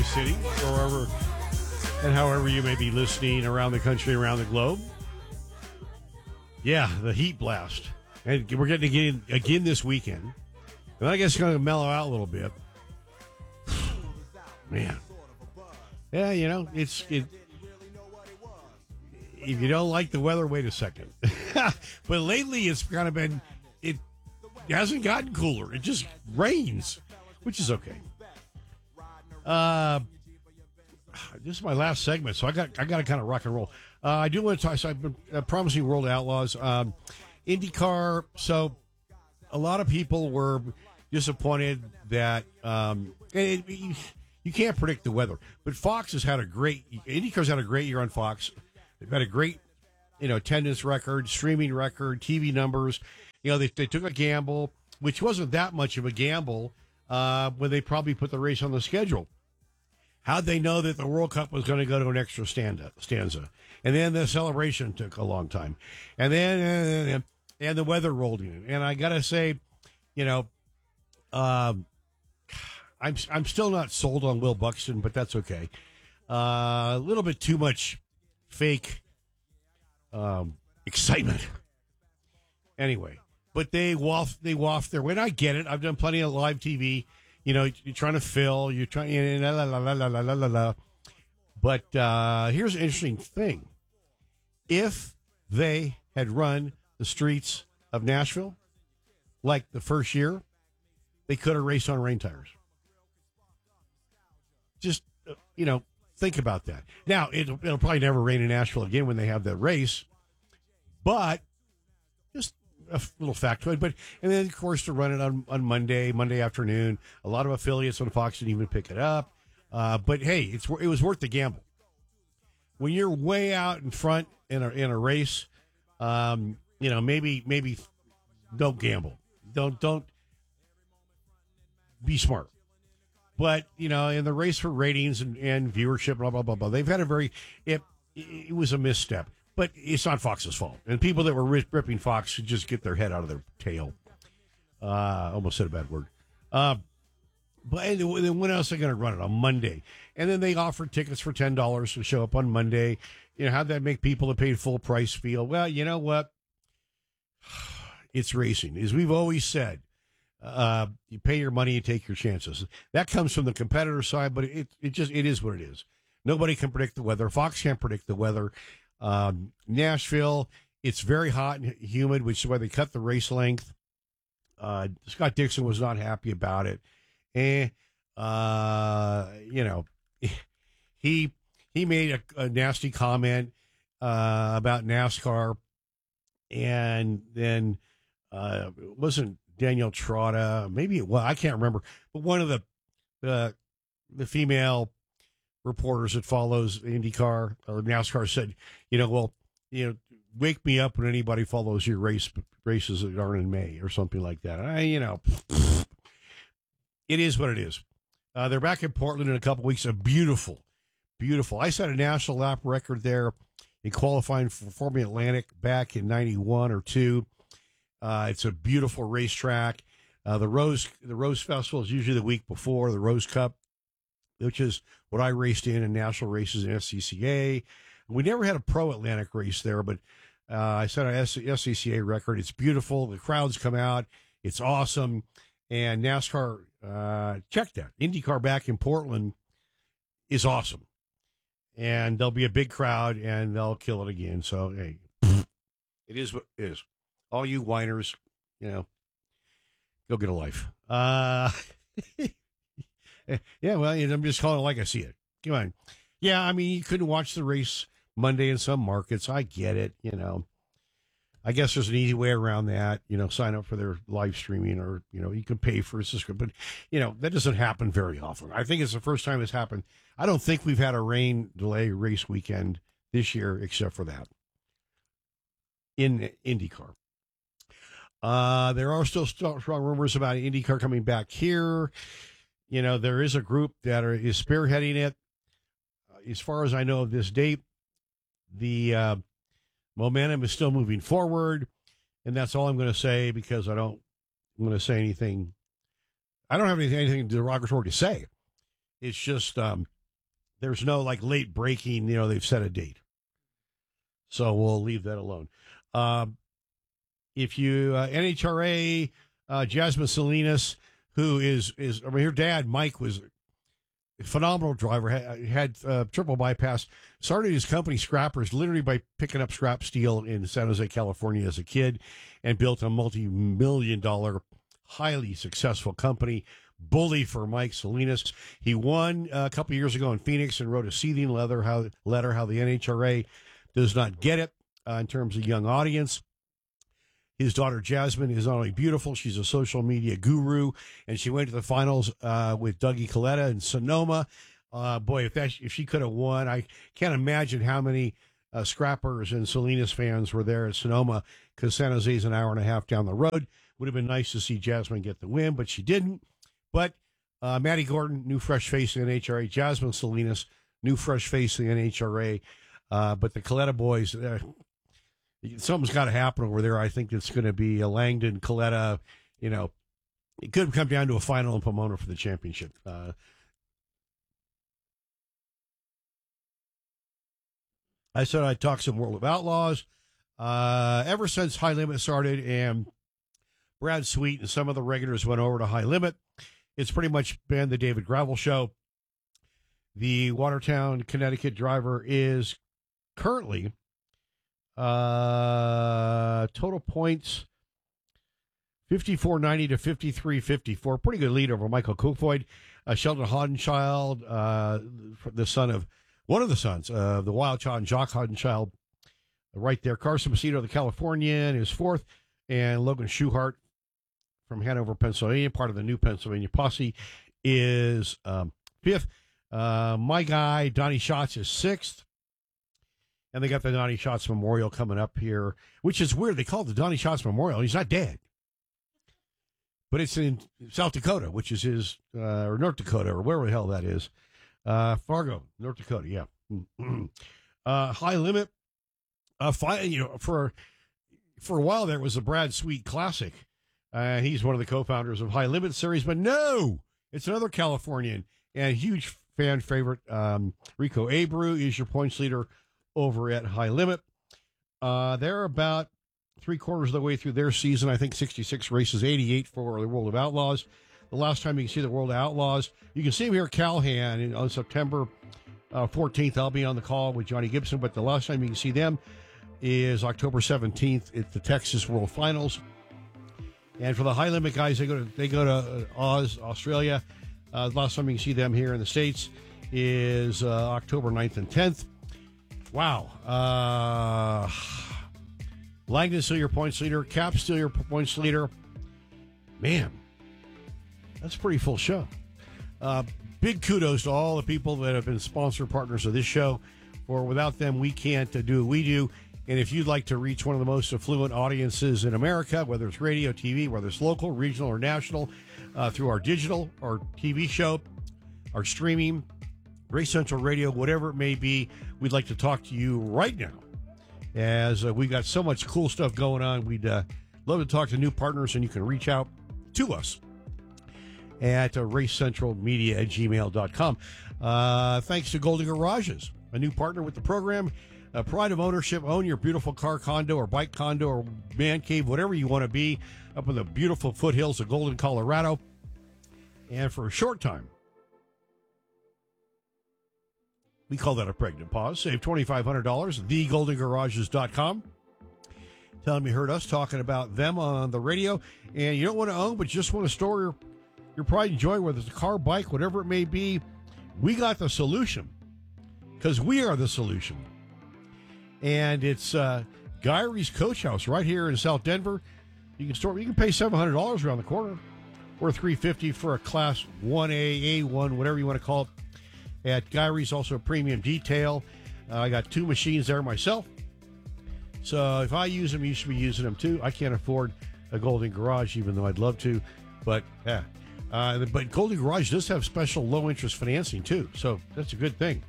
City, or however you may be listening around the country, around the globe. Yeah, the heat blast. And we're getting again this weekend. And I guess it's going to mellow out a little bit. Man. Yeah, if you don't like the weather, wait a second. But lately it's kind of been, it hasn't gotten cooler. It just rains, which is okay. This is my last segment, so I got to kind of rock and roll. I do want to talk. So I've been promising World Outlaws, IndyCar. So a lot of people were disappointed that you can't predict the weather, but Fox has had IndyCar's had a great year on Fox. They've had a great, attendance record, streaming record, TV numbers. They took a gamble, which wasn't that much of a gamble when they probably put the race on the schedule. How'd they know that the World Cup was going to go to an extra stanza? And then the celebration took a long time. And then the weather rolled in. And I got to say, I'm still not sold on Will Buxton, but that's okay. A little bit too much fake excitement. Anyway, but they waft their way. And I get it. I've done plenty of live TV. You're trying to fill, you're trying, la, la, la, la, la, la, la, la. But here's an interesting thing. If they had run the streets of Nashville like the first year, they could have raced on rain tires. Just, think about that. Now, it'll probably never rain in Nashville again when they have that race, but just a little factoid. And then, of course, to run it on Monday afternoon, a lot of affiliates on Fox didn't even pick it up. But hey, it was worth the gamble. When you're way out in front in a race, maybe don't gamble. Don't be smart. But in the race for ratings and viewership, blah blah blah blah, they've had it was a misstep. But it's not Fox's fault. And people that were ripping Fox should just get their head out of their tail. Almost said a bad word. But then when else are they going to run it? On Monday. And then they offered tickets for $10 to show up on Monday. How'd that make people that paid full price feel? Well, you know what? It's racing. As we've always said, you pay your money and take your chances. That comes from the competitor side, but it is what it is. Nobody can predict the weather. Fox can't predict the weather. Nashville, it's very hot and humid, which is why they cut the race length. Scott Dixon was not happy about it. He made a nasty comment, about NASCAR, and then, it wasn't Daniel Trotta, maybe I can't remember, but one of the female reporters that follows IndyCar or NASCAR said, wake me up when anybody follows your races that aren't in May or something like that. It is what it is. They're back in Portland in a couple weeks. A beautiful. I set a national lap record there in qualifying for Formula Atlantic back in 91 or 2. It's a beautiful racetrack. The Rose Festival is usually the week before the Rose Cup, which is what I raced in national races in SCCA. We never had a pro Atlantic race there, but I set an SCCA record. It's beautiful. The crowds come out. It's awesome. And NASCAR, check that. IndyCar back in Portland is awesome. And there'll be a big crowd, and they'll kill it again. So, hey, it is what it is. All you whiners, go get a life. Yeah, well, I'm just calling it like I see it. Come on. Yeah, I mean, you couldn't watch the race Monday in some markets. I get it, I guess there's an easy way around that, sign up for their live streaming or, you can pay for a subscription. But, that doesn't happen very often. I think it's the first time it's happened. I don't think we've had a rain delay race weekend this year except for that in IndyCar. There are still strong rumors about IndyCar coming back here. There is a group that is spearheading it. As far as I know of this date, the momentum is still moving forward, and that's all I'm going to say because I'm going to say anything. I don't have anything derogatory to say. It's just There's no like late breaking, they've set a date. So we'll leave that alone. If you, NHRA, Jasmine Salinas, who is, her dad, Mike, was a phenomenal driver, had triple bypass, started his company Scrappers literally by picking up scrap steel in San Jose, California as a kid, and built a multi-million-dollar, highly successful company. Bully for Mike Salinas. He won a couple years ago in Phoenix and wrote a seething letter how the NHRA does not get it in terms of young audience. His daughter Jasmine is not only beautiful, she's a social media guru, and she went to the finals with Dougie Coletta in Sonoma. Boy, if she could have won, I can't imagine how many Scrappers and Salinas fans were there at Sonoma, because San Jose is an hour and a half down the road. Would have been nice to see Jasmine get the win, but she didn't. But Maddie Gordon, new fresh face in the NHRA. Jasmine Salinas, new fresh face in the NHRA. But the Coletta boys, something's got to happen over there. I think it's going to be Langdon, Coletta. It could come down to a final in Pomona for the championship. I said I'd talk some World of Outlaws. Ever since High Limit started and Brad Sweet and some of the regulars went over to High Limit, it's pretty much been the David Gravel Show. The Watertown, Connecticut driver is currently total points 54.90 to 53.54. Pretty good lead over Michael Kofoid. Sheldon Hoddenchild, one of the sons of the Wild Child, Jock Hoddenchild, right there. Carson Macedo, the Californian, is fourth, and Logan Schuhart from Hanover, Pennsylvania, part of the new Pennsylvania posse, is fifth. My guy, Donnie Schatz, is sixth. And they got the Donnie Schatz Memorial coming up here, which is weird. They call it the Donnie Schatz Memorial. He's not dead. But it's in South Dakota, which is his, or North Dakota, or wherever the hell that is. Fargo, North Dakota, yeah. High Limit. For a while there was the Brad Sweet Classic. He's one of the co-founders of High Limit Series, but no, it's another Californian and huge fan favorite. Rico Abreu is your points leader over at High Limit. They're about 3/4 of the way through their season. I think 66 races, 88 for the World of Outlaws. The last time you can see the World of Outlaws, you can see him here at Calhan on September 14th. I'll be on the call with Johnny Gibson, but the last time you can see them is October 17th at the Texas World Finals. And for the High Limit guys, they go to Oz, Australia. The last time you can see them here in the States is October 9th and 10th. Wow. Langdon still your points leader. Cap still your points leader. Man, that's a pretty full show. Big kudos to all the people that have been sponsor partners of this show. For without them, we can't do what we do. And if you'd like to reach one of the most affluent audiences in America, whether it's radio, TV, whether it's local, regional, or national, through our digital or TV show, our streaming, Race Central Radio, whatever it may be, we'd like to talk to you right now. As we've got so much cool stuff going on, we'd love to talk to new partners, and you can reach out to us at racecentralmedia@gmail.com. Thanks to Golden Garages, a new partner with the program. Pride of ownership. Own your beautiful car condo or bike condo or man cave, whatever you want to be, up in the beautiful foothills of Golden, Colorado. And for a short time, we call that a pregnant pause. Save $2,500, thegoldengarages.com. Tell them you heard us talking about them on the radio. And you don't want to own, but just want to store your pride and joy, whether it's a car, bike, whatever it may be. We got the solution, because we are the solution. And it's Gyrie's Coach House right here in South Denver. You can pay $700 around the corner, or $350 for a Class 1A, A1, whatever you want to call it. At Gyrie's, also a premium detail. I got 2 machines there myself. So if I use them, you should be using them too. I can't afford a Golden Garage, even though I'd love to. But yeah. But Golden Garage does have special low-interest financing too. So that's a good thing.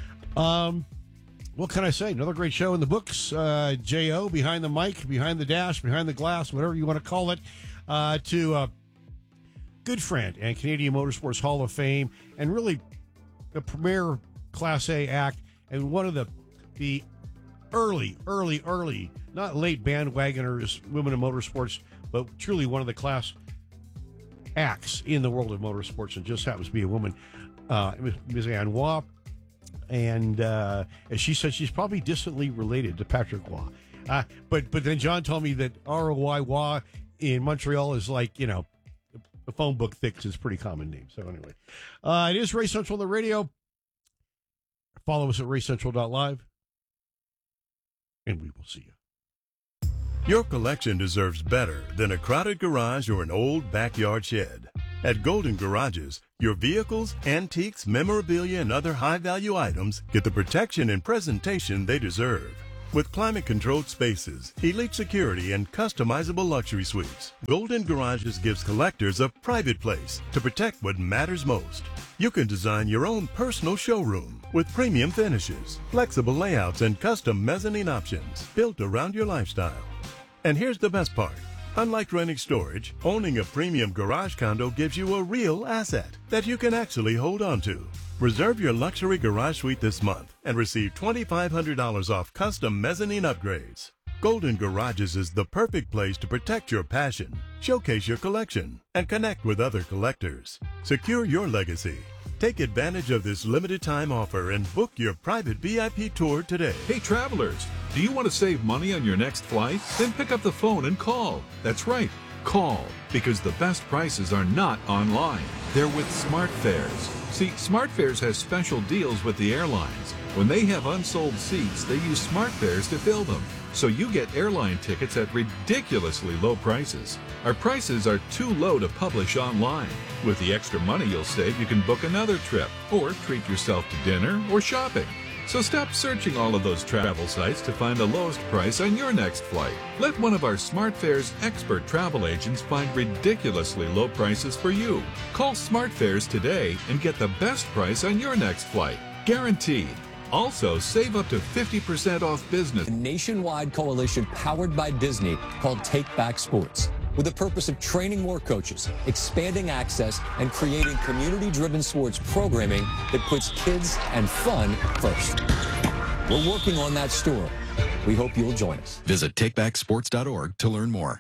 What can I say? Another great show in the books. J.O. behind the mic, behind the dash, behind the glass, whatever you want to call it, to good friend and Canadian Motorsports Hall of Fame, and really the premier Class A act and one of the early, not late bandwagoners, women in motorsports, but truly one of the class acts in the world of motorsports, and just happens to be a woman, Ms. Anne Waugh. And as she said, she's probably distantly related to Patrick Waugh. But then John told me that ROY Waugh in Montreal is like, the phone book thick. It's a pretty common name. So anyway, it is Race Central on the radio. Follow us at racecentral.live, and we will see you. Your collection deserves better than a crowded garage or an old backyard shed. At Golden Garages, your vehicles, antiques, memorabilia, and other high-value items get the protection and presentation they deserve. With climate-controlled spaces, elite security, and customizable luxury suites, Golden Garages gives collectors a private place to protect what matters most. You can design your own personal showroom with premium finishes, flexible layouts, and custom mezzanine options built around your lifestyle. And here's the best part. Unlike renting storage, owning a premium garage condo gives you a real asset that you can actually hold on to. Reserve your luxury garage suite this month and receive $2,500 off custom mezzanine upgrades. Golden Garages is the perfect place to protect your passion, showcase your collection, and connect with other collectors. Secure your legacy. Take advantage of this limited time offer and book your private VIP tour today. Hey travelers, do you want to save money on your next flight? Then pick up the phone and call. That's right, call, because the best prices are not online. They're with SmartFares. See, SmartFares has special deals with the airlines. When they have unsold seats, they use SmartFares to fill them. So you get airline tickets at ridiculously low prices. Our prices are too low to publish online. With the extra money you'll save, you can book another trip or treat yourself to dinner or shopping. So stop searching all of those travel sites to find the lowest price on your next flight. Let one of our SmartFares expert travel agents find ridiculously low prices for you. Call SmartFares today and get the best price on your next flight. Guaranteed. Also, save up to 50% off business. A nationwide coalition powered by Disney called Take Back Sports, with the purpose of training more coaches, expanding access, and creating community-driven sports programming that puts kids and fun first. We're working on that story. We hope you'll join us. Visit takebacksports.org to learn more.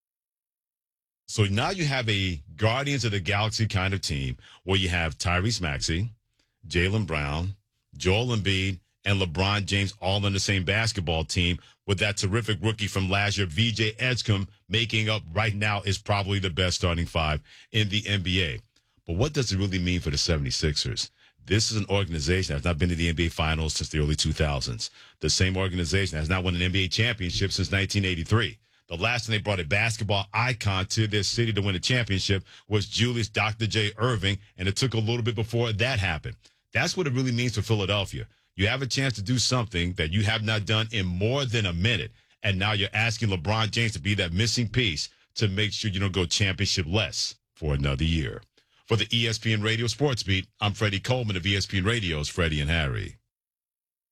So now you have a Guardians of the Galaxy kind of team where you have Tyrese Maxey, Jaylen Brown, Joel Embiid, and LeBron James all on the same basketball team, with that terrific rookie from last year, VJ Edgecombe, making up right now is probably the best starting five in the NBA. But what does it really mean for the 76ers? This is an organization that has not been to the NBA Finals since the early 2000s. The same organization has not won an NBA championship since 1983. The last time they brought a basketball icon to their city to win a championship was Julius Dr. J. Irving, and it took a little bit before that happened. That's what it really means for Philadelphia. You have a chance to do something that you have not done in more than a minute, and now you're asking LeBron James to be that missing piece to make sure you don't go championship-less for another year. For the ESPN Radio Sports Beat, I'm Freddie Coleman of ESPN Radio's Freddie and Harry.